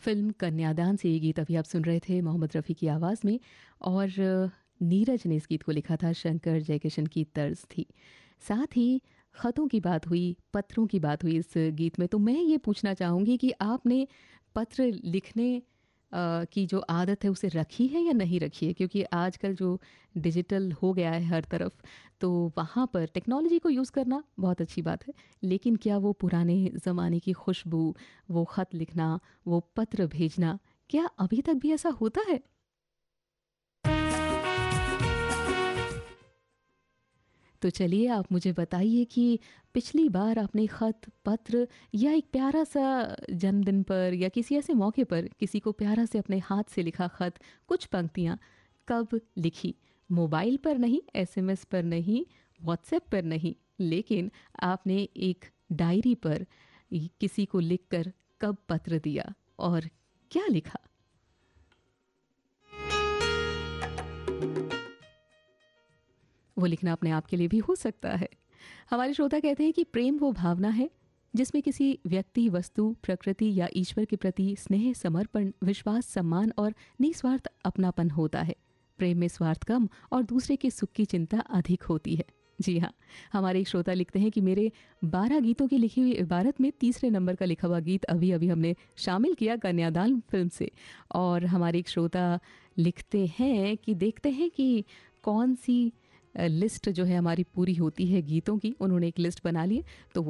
Film कन्यादान से ये गीत अभी आप सुन रहे थे मोहम्मद रफ़ी की आवाज़ में और नीरज ने इस गीत को लिखा था, शंकर जयकिशन की तर्ज थी। साथ ही ख़तों की बात हुई, पत्रों की बात हुई इस गीत में, तो मैं ये पूछना चाहूँगी कि आपने पत्र लिखने की जो आदत है उसे रखी है या नहीं रखी है? क्योंकि आजकल जो डिजिटल हो गया है हर तरफ, तो वहाँ पर टेक्नोलॉजी को यूज़ करना बहुत अच्छी बात है। लेकिन क्या वो पुराने ज़माने की खुशबू, वो ख़त लिखना, वो पत्र भेजना, क्या अभी तक भी ऐसा होता है? तो चलिए आप मुझे बताइए कि पिछली बार आपने ख़त, पत्र या एक प्यारा-सा जन्मदिन पर या किसी ऐसे मौके पर किसी को प्यारा से अपने हाथ से लिखा ख़त, कुछ पंक्तियाँ कब लिखी? मोबाइल पर नहीं, एसएमएस पर नहीं, व्हाट्सएप पर नहीं, लेकिन आपने एक डायरी पर किसी को लिखकर कब पत्र दिया और क्या लिखा? वो लिखना अपने आप के लिए भी हो सकता है। हमारे श्रोता कहते हैं कि प्रेम वो भावना है जिसमें किसी व्यक्ति, वस्तु, प्रकृति या ईश्वर के प्रति स्नेह, समर्पण, विश्वास, सम्मान और निस्वार्थ अपनापन होता है। प्रेम में स्वार्थ कम और दूसरे के सुख की चिंता अधिक होती है। जी हाँ, हमारे एक श्रोता लिखते हैं कि मेरे 12 गीतों की लिखी हुई इबारत में तीसरे नंबर का लिखा हुआ गीत अभी अभी हमने शामिल किया कन्यादान फिल्म से। और हमारे एक श्रोता लिखते हैं कि देखते हैं कि कौन सी लिस्ट जो है हमारी पूरी होती है गीतों की। उन्होंने एक लिस्ट बना ली है, तो